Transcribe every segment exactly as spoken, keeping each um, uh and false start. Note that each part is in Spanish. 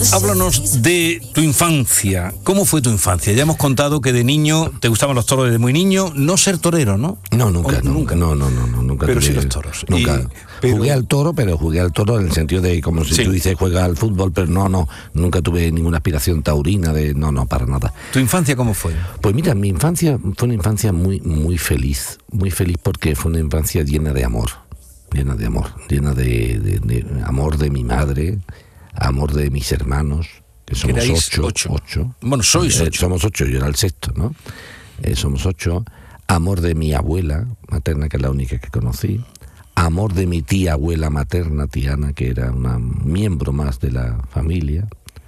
Háblanos de tu infancia. ¿Cómo fue tu infancia? Ya hemos contado que de niño te gustaban los toros desde muy niño. No ser torero, ¿no? No, nunca, o, no, nunca. No, no, no, no, nunca. Pero tuve, sí los toros. Nunca. Y, pero... Jugué al toro, pero jugué al toro en el sentido de, como si sí. tú dices, juega al fútbol, pero no, no, nunca tuve ninguna aspiración taurina de, no, no, para nada. ¿Tu infancia cómo fue? Pues mira, mi infancia fue una infancia muy, muy feliz, muy feliz porque fue una infancia llena de amor, llena de amor, llena de, de, de amor de mi madre, amor de mis hermanos. Que somos ocho, ocho. ocho. Bueno, sois ocho. Eh, somos ocho, yo era el sexto, ¿no? Eh, somos ocho. Amor de mi abuela materna, que es la única que conocí. Amor de mi tía abuela materna, tía Ana, que era una miembro más de la familia.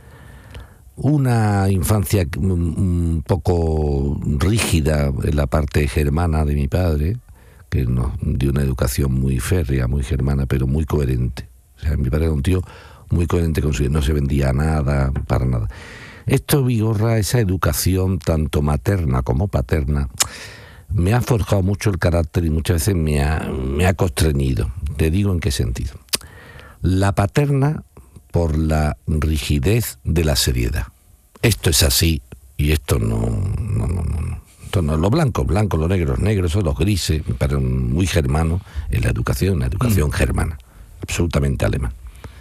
Una infancia un poco rígida en la parte germana de mi padre, que nos dio una educación muy férrea, muy germana, pero muy coherente. O sea, mi padre era un tío muy coherente con su vida, no se vendía nada, para nada. Esto, Vigorra, esa educación tanto materna como paterna, me ha forjado mucho el carácter y muchas veces me ha, me ha constreñido. Te digo en qué sentido. La paterna, por la rigidez de la seriedad. Esto es así y esto no, no, no, no. Esto no, los blancos, blancos, los negros, negros, los grises, pero muy germano en la educación, la educación mm. germana, absolutamente alemán.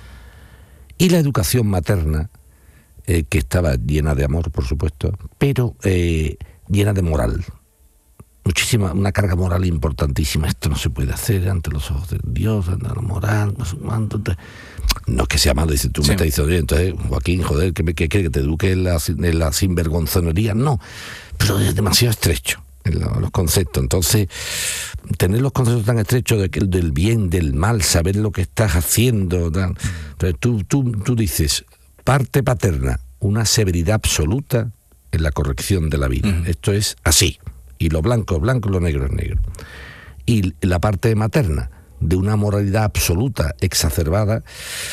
Y la educación materna, eh, que estaba llena de amor, por supuesto, pero eh, llena de moral. Muchísima, una carga moral importantísima. Esto no se puede hacer ante los ojos de Dios, ante la moral, no sé cuánto. No es que sea malo, dice, tú sí. me estás diciendo, oye, entonces, Joaquín, joder, ¿qué quiere que te eduque en la, en la sinvergonzonería? No, pero es demasiado estrecho en lo, los conceptos. Entonces, tener los conceptos tan estrechos de que, del bien, del mal, saber lo que estás haciendo. Tal. Entonces, tú, tú, tú dices, parte paterna, una severidad absoluta en la corrección de la vida. Uh-huh. Esto es así. Y lo blanco es blanco, lo negro es negro. Y la parte materna, de una moralidad absoluta, exacerbada,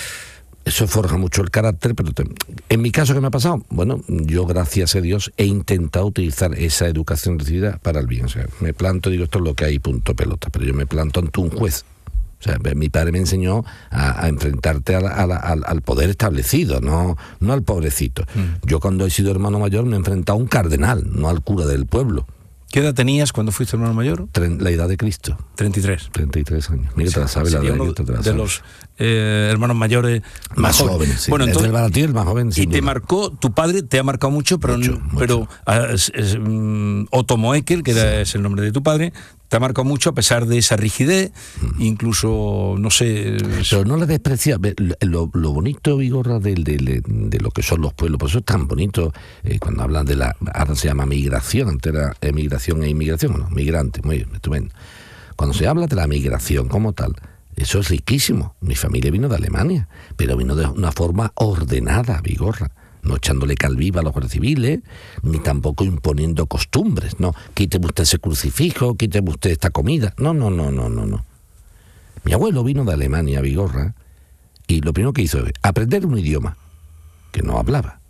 eso forja mucho el carácter, pero te, en mi caso, ¿qué me ha pasado? Bueno, yo, gracias a Dios, he intentado utilizar esa educación recibida para el bien. O sea, me planto, digo, esto es lo que hay, punto pelota, pero yo me planto ante un juez. O sea, mi padre me enseñó a, a enfrentarte a la, a la, al, al poder establecido, no, no al pobrecito. Mm. Yo, cuando he sido hermano mayor, me he enfrentado a un cardenal, no al cura del pueblo. ¿Qué edad tenías cuando fuiste hermano mayor? Tren, la edad de Cristo. treinta y tres. treinta y tres años. Mira, te la sabes la edad. Uno de los eh, hermanos mayores más, más jóvenes. jóvenes sí. Bueno, entonces, el baratillo el más joven. Y te duda. marcó, tu padre te ha marcado mucho, pero, mucho, pero mucho. Es, es, um, Otto Moekel, que sí. era, es el nombre de tu padre, te ha marcado mucho a pesar de esa rigidez, mm. incluso, no sé... Pero no le desprecia. Lo, lo bonito, Vigorra, de, de, de, de lo que son los pueblos, por eso es tan bonito eh, cuando hablan de la... Ahora se llama migración, antes era emigración e inmigración, no, migrante, muy bien, estupendo. Cuando se habla de la migración como tal, eso es riquísimo. Mi familia vino de Alemania, pero vino de una forma ordenada, Vigorra. No echándole cal viva a los guardias civiles, ni tampoco imponiendo costumbres, no, quíteme usted ese crucifijo, quíteme usted esta comida, no, no, no, no, no, no. Mi abuelo vino de Alemania, Vigorra, y lo primero que hizo es aprender un idioma que no hablaba,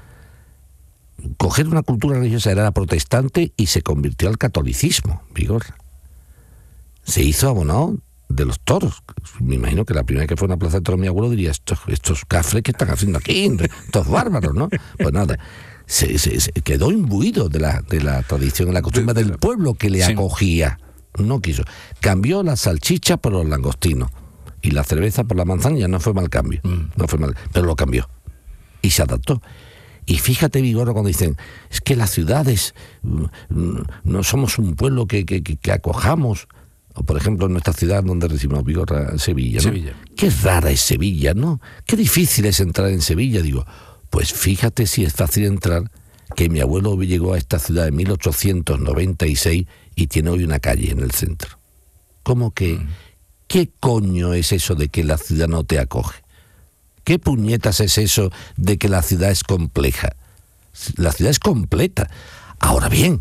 coger una cultura religiosa, era protestante y se convirtió al catolicismo, Vigorra. Se hizo abonado de los toros. Me imagino que la primera vez que fue a una plaza de toros mi abuelo diría, estos, estos cafres que están haciendo aquí, estos bárbaros, ¿no? Pues nada, se, se, se quedó imbuido de la, de la tradición, de la costumbre de, de del pueblo que le sí. acogía. No quiso. Cambió la salchicha por los langostinos y la cerveza por la manzana, no fue mal cambio, mm. no fue mal, pero lo cambió y se adaptó. Y fíjate, Vigorra, cuando dicen, es que las ciudades, no somos un pueblo que, que, que, que acojamos. O por ejemplo en nuestra ciudad donde recibimos, Vigorra, Sevilla, ¿no? Sevilla. Qué rara es Sevilla, ¿no? Qué difícil es entrar en Sevilla. Digo, pues fíjate si es fácil entrar, que mi abuelo llegó a esta ciudad en mil ochocientos noventa y seis y tiene hoy una calle en el centro. ¿Cómo que? Mm. ¿Qué coño es eso de que la ciudad no te acoge? ¿Qué puñetas es eso de que la ciudad es compleja? La ciudad es completa. Ahora bien,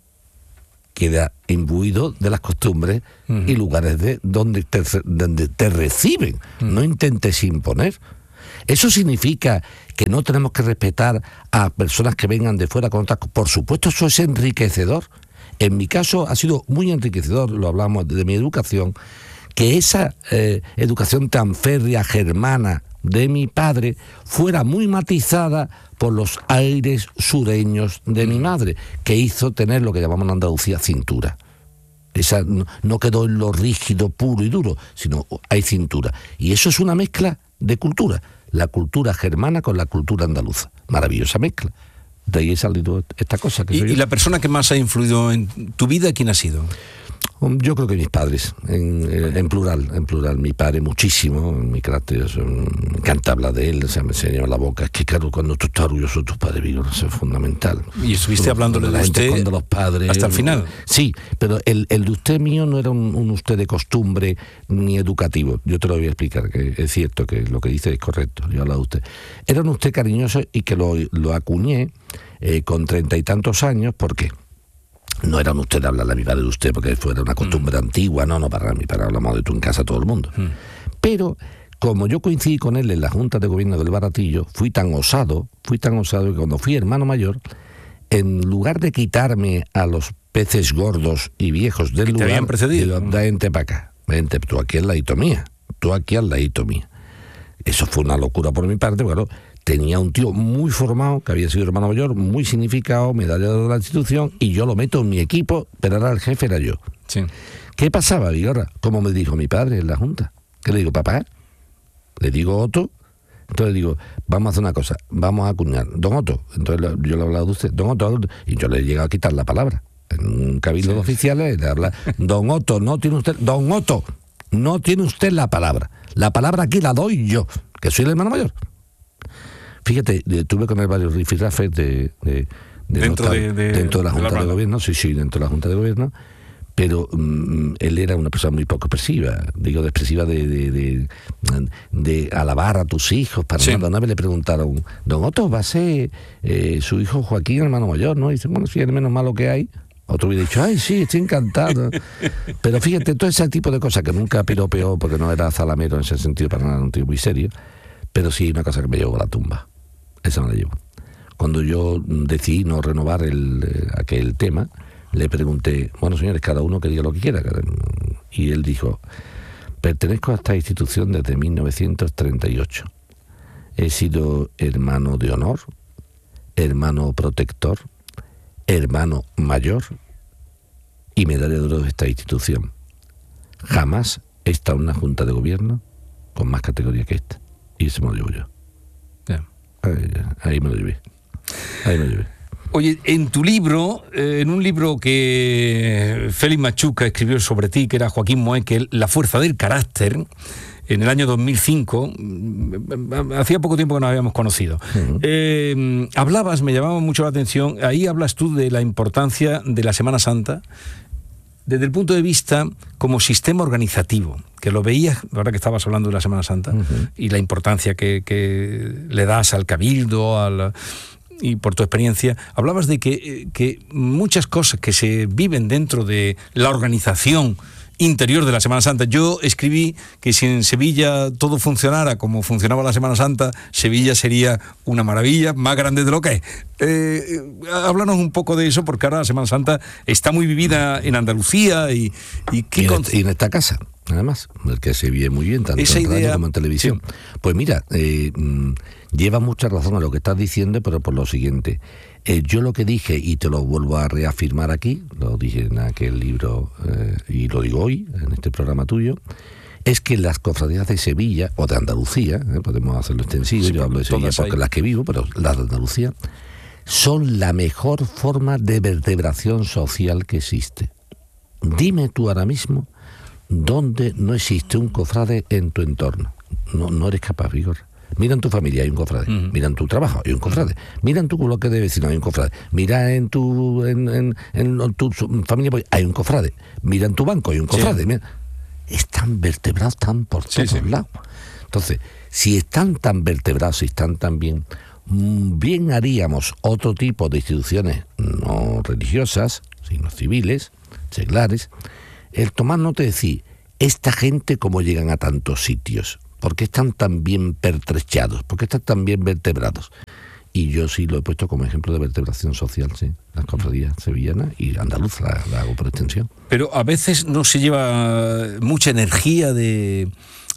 queda imbuido de las costumbres uh-huh. y lugares de donde te, donde te reciben. Uh-huh. No intentes imponer. Eso significa que no tenemos que respetar a personas que vengan de fuera con otras cosas. Por supuesto, eso es enriquecedor. En mi caso ha sido muy enriquecedor, lo hablamos de mi educación, que esa eh, educación tan férrea, germana, de mi padre fuera muy matizada por los aires sureños de mi madre, que hizo tener lo que llamamos en Andalucía cintura. Esa no, no quedó en lo rígido, puro y duro, sino hay cintura. Y eso es una mezcla de cultura, la cultura germana con la cultura andaluza. Maravillosa mezcla. De ahí ha salido esta cosa. Que ¿Y, soy yo. ¿Y la persona que más ha influido en tu vida, quién ha sido? Yo creo que mis padres, en, en plural, en plural, mi padre muchísimo, mi carácter, me encanta hablar de él, o sea, me enseñó la boca. Es que claro, cuando tú estás orgulloso de tus padres, Vigor, eso es fundamental. Y estuviste hablándole de usted cuando los padres, hasta el final. Sí, pero el, el de usted mío no era un, un usted de costumbre ni educativo. Yo te lo voy a explicar, que es cierto que lo que dice es correcto, yo he hablado de usted. Era un usted cariñoso y que lo, lo acuñé eh, con treinta y tantos años, ¿por qué? No era un usted de hablarle a mi padre de usted porque fuera una costumbre mm. antigua, no, no, para mi padre hablamos de tú en casa a todo el mundo. Mm. Pero como yo coincidí con él en la Junta de Gobierno del Baratillo, fui tan osado, fui tan osado que cuando fui hermano mayor, en lugar de quitarme a los peces gordos y viejos del lugar, te habían precedido. Digo, vente para acá, vente, tú aquí al ladito mía, tú aquí al ladito mía. Eso fue una locura por mi parte, claro. Tenía un tío muy formado, que había sido hermano mayor, muy significado, medallado de la institución, y yo lo meto en mi equipo, pero ahora el jefe era yo. Sí. ¿Qué pasaba, Vigorra? Como me dijo mi padre en la Junta. ¿Qué le digo, papá? Le digo, Otto. Entonces digo, vamos a hacer una cosa, vamos a acuñar. Don Otto, entonces yo le he hablado de usted, Don Otto, y yo le he llegado a quitar la palabra. En un cabildo sí. de oficiales, le habla, Don Otto, no tiene usted, Don Otto, no tiene usted la palabra. La palabra aquí la doy yo, que soy el hermano mayor. Fíjate, tuve con él varios rifirrafes de, de, de dentro, no de, de, dentro de la Junta de, la de Gobierno, sí, sí, dentro de la Junta de Gobierno, pero um, él era una persona muy poco expresiva, digo, de expresiva de, de, de, de alabar a tus hijos, para sí. nada. Una vez le preguntaron, Don Otto, va a ser eh, su hijo Joaquín, hermano mayor, ¿no? Y dice, bueno, sí, es el menos malo que hay. Otro hubiera dicho, ay, sí, estoy encantado. Pero fíjate, todo ese tipo de cosas que nunca piropeó, porque no era zalamero en ese sentido, para nada, un tío muy serio, pero sí una cosa que me llevó a la tumba. Esa me la llevo. Cuando yo decidí no renovar el, eh, aquel tema, le pregunté, bueno, señores, cada uno que diga lo que quiera. Y él dijo, pertenezco a esta institución desde mil novecientos treinta y ocho. He sido hermano de honor, hermano protector, hermano mayor y medalla de oro de esta institución. Jamás he estado en una junta de gobierno con más categoría que esta. Y eso me lo llevo yo. Yeah. Ahí, ahí me lo llevé. Ahí me lo llevé. Oye, en tu libro, eh, en un libro que Félix Machuca escribió sobre ti, que era Joaquín Moekel, La fuerza del carácter, en el año dos mil cinco, hacía poco tiempo que nos habíamos conocido. Uh-huh. Eh, hablabas, me llamaba mucho la atención, ahí hablas tú de la importancia de la Semana Santa desde el punto de vista como sistema organizativo, que lo veías, ahora que estabas hablando de la Semana Santa, uh-huh. y la importancia que, que le das al cabildo, al, y por tu experiencia, hablabas de que, que muchas cosas que se viven dentro de la organización interior de la Semana Santa. Yo escribí que si en Sevilla todo funcionara como funcionaba la Semana Santa, Sevilla sería una maravilla, más grande de lo que es. Eh, háblanos un poco de eso, porque ahora la Semana Santa está muy vivida en Andalucía y... Y, ¿qué y, en, con... y en esta casa, además, el que se vive muy bien, tanto Esa en radio idea... como en televisión. Sí. Pues mira, eh, lleva mucha razón a lo que estás diciendo, pero por lo siguiente... Eh, yo lo que dije, y te lo vuelvo a reafirmar aquí, lo dije en aquel libro eh, y lo digo hoy, en este programa tuyo, es que las cofradías de Sevilla, o de Andalucía, eh, podemos hacerlo extensivo, sí, yo hablo de Sevilla porque hay. Las que vivo, pero las de Andalucía, son la mejor forma de vertebración social que existe. Dime tú ahora mismo dónde no existe un cofrade en tu entorno. No, no eres capaz, Vigor. Mira en tu familia, hay un cofrade. Uh-huh. Mira en tu trabajo, hay un cofrade. Mira en tu bloque de vecinos, hay un cofrade. Mira en tu en, en, en tu familia, hay un cofrade. Mira en tu banco, hay un cofrade. Sí. Mira. Están vertebrados, están por todos sí, sí. lados. Entonces, si están tan vertebrados y están tan bien, bien haríamos otro tipo de instituciones no religiosas, sino civiles, seglares, el tomar nota de decir, esta gente cómo llegan a tantos sitios. ¿Por qué están tan bien pertrechados? ¿Por qué están tan bien vertebrados? Y yo sí lo he puesto como ejemplo de vertebración social, sí. Las cofradías sevillanas y andaluz la, la hago por extensión. Pero a veces no se lleva mucha energía de,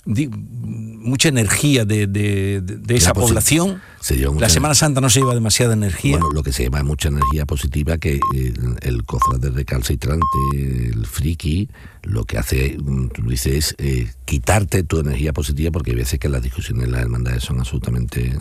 di, mucha energía de, de, de, de esa posi- población. se lleva mucha La Semana Santa no se lleva demasiada energía. Bueno, lo que se lleva es mucha energía positiva, que el, el cofrade recalcitrante, el friki, lo que hace, tú dices, es eh, quitarte tu energía positiva, porque hay veces que las discusiones en las hermandades son absolutamente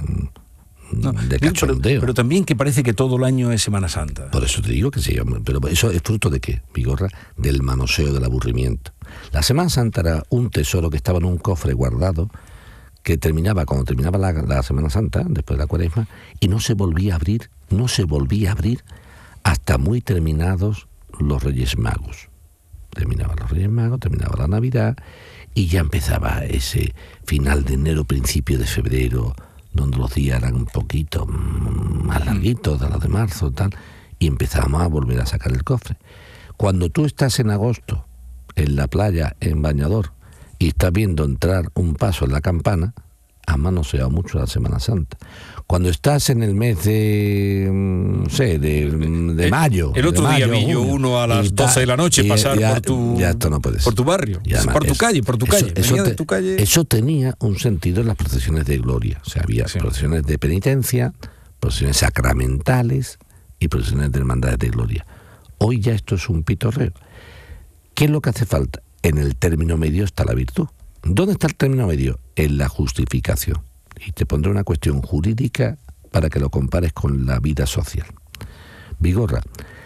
no, de pero, cachondeo. pero también que parece que todo el año es Semana Santa. Por eso te digo que se llama. Pero eso es fruto de qué, Vigorra, del manoseo, del aburrimiento. La Semana Santa era un tesoro que estaba en un cofre guardado, que terminaba cuando terminaba la, la Semana Santa, después de la Cuaresma, y no se volvía a abrir, no se volvía a abrir hasta muy terminados los Reyes Magos. Terminaban los Reyes Magos, terminaba la Navidad, y ya empezaba ese final de enero, principio de febrero, donde los días eran un poquito más larguitos de los de marzo y tal, y empezábamos a volver a sacar el cofre. Cuando tú estás en agosto, en la playa, en bañador, y estás viendo entrar un paso en la campana, has manoseado mucho la Semana Santa. Cuando estás en el mes de, no sé, de, de mayo... El otro de día mayo, vi yo junio, uno a las doce de la noche y pasar ya, por tu ya esto no puede ser. por tu barrio, Además, por tu eso, calle, por tu calle. Eso, eso, Venía de te, tu calle. eso tenía un sentido en las procesiones de gloria. O sea, había Sí. procesiones de penitencia, procesiones sacramentales y procesiones de hermandades de gloria. Hoy ya esto es un pitorreo. ¿Qué es lo que hace falta? En el término medio está la virtud. ¿Dónde está el término medio? En la justificación. Y te pondré una cuestión jurídica para que lo compares con la vida social. Vigorra,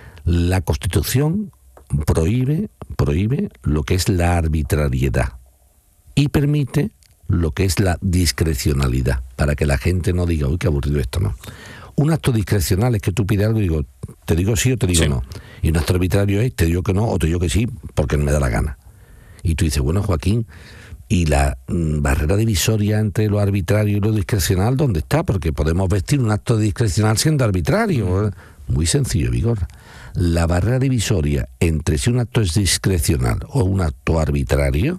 la Constitución prohíbe, prohíbe lo que es la arbitrariedad y permite lo que es la discrecionalidad, para que la gente no diga, uy, qué aburrido esto, ¿no? Un acto discrecional es que tú pides algo y digo, te digo sí o te digo sí. no. Y un acto arbitrario es, te digo que no o te digo que sí porque me da la gana. Y tú dices, bueno, Joaquín, ¿y la mm, barrera divisoria entre lo arbitrario y lo discrecional dónde está? Porque podemos vestir un acto discrecional siendo arbitrario. Muy sencillo, Vigorra. La barrera divisoria entre si un acto es discrecional o un acto arbitrario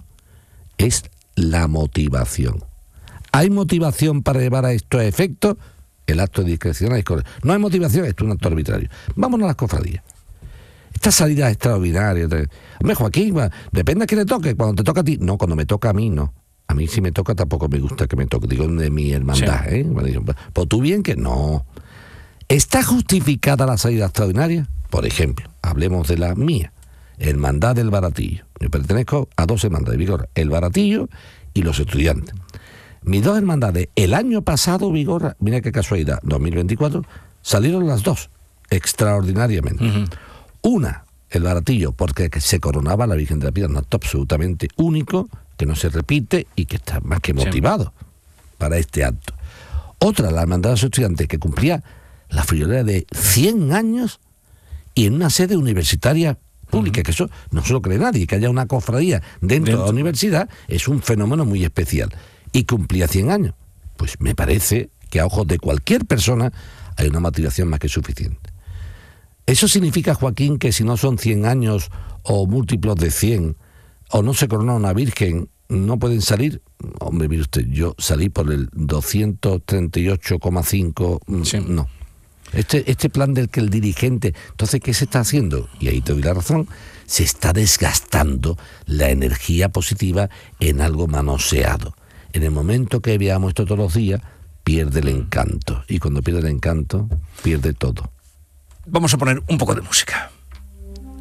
es la motivación. ¿Hay motivación para llevar a esto a efecto? El acto discrecional es correcto. No hay motivación, esto es un acto arbitrario. Vámonos a las cofradías. Estas salidas extraordinarias. Hombre, Joaquín, depende a quién le toque. Cuando te toca a ti, no, cuando me toca a mí, no. A mí si me toca tampoco me gusta que me toque. Digo, de mi hermandad, sí. ¿eh? Pues tú bien que no. ¿Está justificada la salida extraordinaria? Por ejemplo, hablemos de la mía, Hermandad del Baratillo. Yo pertenezco a dos hermandades, Vigorra, el Baratillo y los Estudiantes. Mis dos hermandades, el año pasado, Vigorra, mira qué casualidad, dos mil veinticuatro, salieron las dos, extraordinariamente. Uh-huh. Una, el Baratillo, porque se coronaba la Virgen de la Piedad, un acto absolutamente único, que no se repite y que está más que motivado sí. para este acto. Otra, la Hermandad de los Estudiantes, que cumplía la friolera de cien años y en una sede universitaria pública, uh-huh. que eso no se lo cree nadie, que haya una cofradía dentro, dentro de la universidad es un fenómeno muy especial. Y cumplía cien años. Pues me parece que a ojos de cualquier persona hay una motivación más que suficiente. ¿Eso significa, Joaquín, que si no son cien años o múltiplos de cien, o no se corona una virgen, no pueden salir? Hombre, mire usted, yo salí por el doscientos treinta y ocho coma cinco, sí. no. Este, este plan del que el dirigente, entonces, ¿qué se está haciendo? Y ahí te doy la razón, se está desgastando la energía positiva en algo manoseado. En el momento que veamos esto todos los días, pierde el encanto. Y cuando pierde el encanto, pierde todo. Vamos a poner un poco de música.